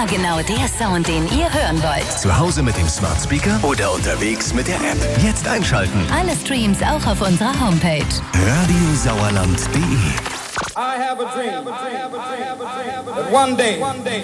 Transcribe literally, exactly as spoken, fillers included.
Immer genau der Sound, den ihr hören wollt. Zu Hause mit dem Smart Speaker oder unterwegs mit der App. Jetzt einschalten. Alle Streams auch auf unserer Homepage. radiosauerland punkt de I have a dream that one day